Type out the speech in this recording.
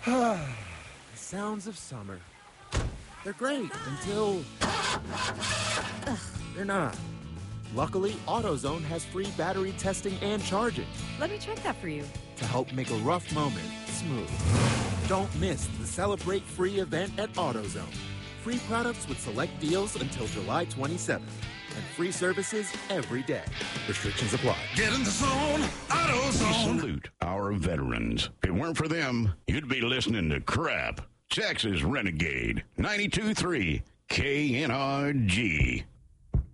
The sounds of summer. They're great until they're not. Luckily, AutoZone has free battery testing and charging Let me check that for you. to help make a rough moment smooth. Don't miss the Celebrate Free event at AutoZone. Free products with select deals until July 27th. And free services every day. Restrictions apply. Get in the zone, AutoZone. We salute our veterans. If it weren't for them, you'd be listening to crap. Texas Renegade, 92.3 KNRG.